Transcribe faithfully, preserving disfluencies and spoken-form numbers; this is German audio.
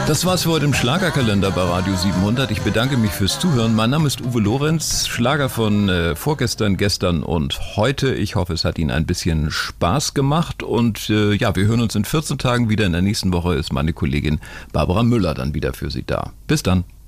Das war's für heute im Schlagerkalender bei Radio siebenhundert. Ich bedanke mich fürs Zuhören. Mein Name ist Uwe Lorenz, Schlager von äh, vorgestern, gestern und heute. Ich hoffe, es hat Ihnen ein bisschen Spaß gemacht und äh, ja, wir hören uns in vierzehn Tagen wieder. In der nächsten Woche ist meine Kollegin Barbara Müller dann wieder für Sie da. Bis dann.